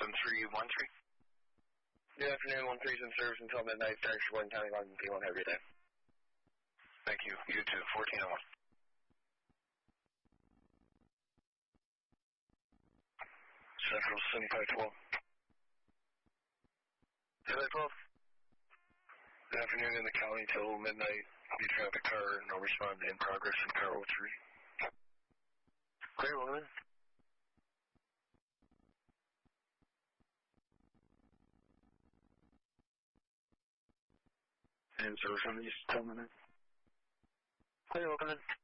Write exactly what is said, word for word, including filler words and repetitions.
seven three one three. Good afternoon, one three's in service until midnight, Star Sheboygan County, Logan P one, have a good day. Thank you. You too, fourteen oh one. Central seventy-five twelve. seventy-five twelve. Good afternoon, in the county till midnight. You traffic car, no response in progress from car oh three. Clear, welcome in. And so somebody's telling me. Clear, welcome in.